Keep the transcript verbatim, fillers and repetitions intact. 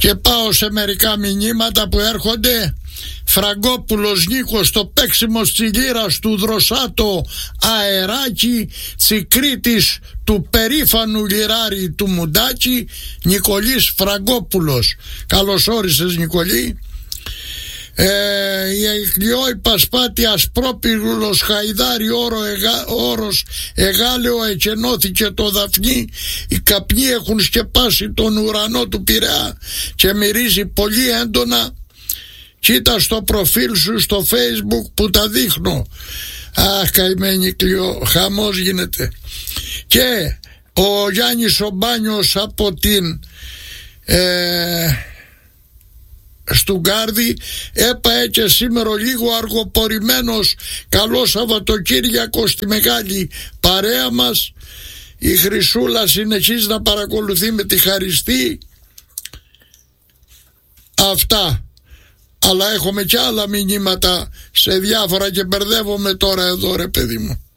Και πάω σε μερικά μηνύματα που έρχονται. Φραγκόπουλος Νίκος, το παίξιμο στη λύρα του Δροσάτο αεράκι, Τσικρίτης του περήφανου λιράρι του Μουντάκη. Νικολής Φραγκόπουλος, καλώς όρισες Νικολή. Ε, η Αγγλιόη Πασπάτη Ασπρόπυργουλος Χαϊδάρι όρο εγα, όρος εγάλεο εκενώθηκε το Δαφνί. Οι καπνοί έχουν σκεπάσει τον ουρανό του Πειραιά και μυρίζει πολύ έντονα. Κοίτα στο προφίλ σου στο Facebook που τα δείχνω. Αχ, καημένη Κλειό, χαμός γίνεται. Και ο Γιάννης ο Μπάνιος από την ε, Στουγκάρδη έπαε και σήμερα λίγο αργοπορημένος. Καλό Σαββατοκύριακο στη μεγάλη παρέα μας. Η Χρυσούλα συνεχίζει να παρακολουθεί με τη Χαριστή. Αυτά. Αλλά έχουμε και άλλα μηνύματα σε διάφορα και μπερδεύομαι τώρα εδώ ρε παιδί μου.